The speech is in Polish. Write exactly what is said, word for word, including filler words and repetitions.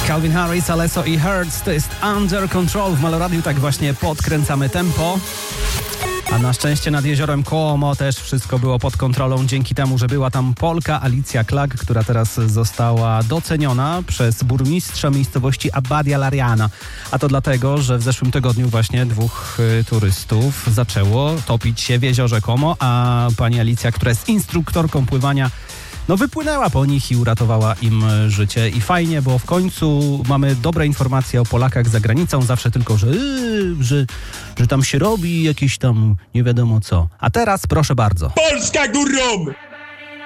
Calvin Harris, Alesso i Hertz, to jest Under Control. W Meloradiu tak właśnie podkręcamy tempo. A na szczęście nad jeziorem Como też wszystko było pod kontrolą dzięki temu, że była tam Polka Alicja Klag, która teraz została doceniona przez burmistrza miejscowości Abbadia Lariana. A to dlatego, że w zeszłym tygodniu właśnie dwóch y, turystów zaczęło topić się w jeziorze Como, a pani Alicja, która jest instruktorką pływania, no wypłynęła po nich i uratowała im życie. I fajnie, bo w końcu mamy dobre informacje o Polakach za granicą. Zawsze tylko, że, yy, że, że tam się robi jakieś tam nie wiadomo co. A teraz proszę bardzo. Polska górą!